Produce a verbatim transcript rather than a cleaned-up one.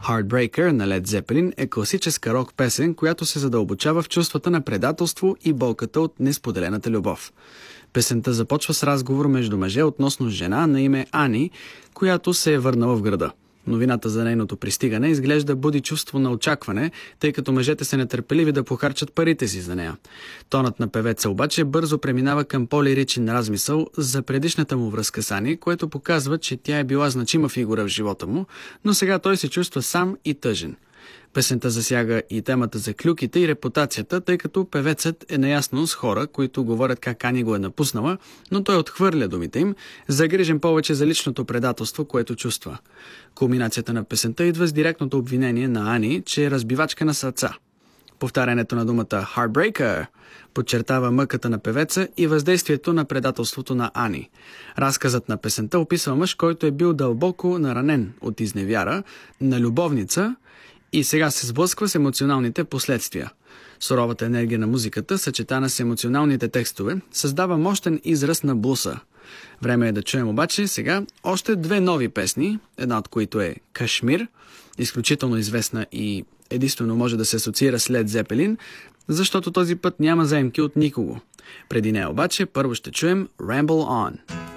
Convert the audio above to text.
Heartbreaker на Led Zeppelin е класическа рок песен, която се задълбочава в чувствата на предателство и болката от несподелената любов. Песента започва с разговор между мъже относно жена на име Ани, която се е върнала в града. Новината за нейното пристигане изглежда буди чувство на очакване, тъй като мъжете са нетърпеливи да похарчат парите си за нея. Тонът на певеца обаче бързо преминава към по-лиричен размисъл за предишната му връзка с Ани, което показва, че тя е била значима фигура в живота му, но сега той се чувства сам и тъжен. Песента засяга и темата за клюките и репутацията, тъй като певецът е наясно с хора, които говорят как Ани го е напуснала, но той отхвърля думите им, загрижен повече за личното предателство, което чувства. Кулминацията на песента идва с директното обвинение на Ани, че е разбивачка на сърца. Повтарянето на думата Heartbreaker подчертава мъката на певеца и въздействието на предателството на Ани. Разказът на песента описва мъж, който е бил дълбоко наранен от изневяра на любовница и сега се сблъсква с емоционалните последствия. Суровата енергия на музиката, съчетана с емоционалните текстове, създава мощен израз на блуса. Време е да чуем обаче сега още две нови песни, една от които е Кашмир, изключително известна и единствено може да се асоциира с Led Zeppelin, защото този път няма заемки от никого. Преди нея обаче първо ще чуем Ramble On.